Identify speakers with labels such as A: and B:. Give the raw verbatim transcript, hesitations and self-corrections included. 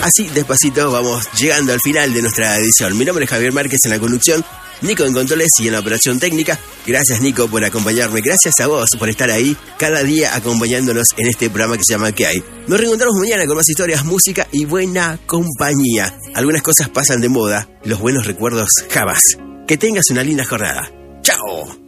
A: Así, despacito, vamos llegando al final de nuestra edición. Mi nombre es Javier Márquez en la conducción, Nico en controles y en la operación técnica. Gracias, Nico, por acompañarme. Gracias a vos por estar ahí cada día acompañándonos en este programa que se llama ¿Qué hay? Nos reencontramos mañana con más historias, música y buena compañía. Algunas cosas pasan de moda, los buenos recuerdos jamás. Que tengas una linda jornada. ¡Chao!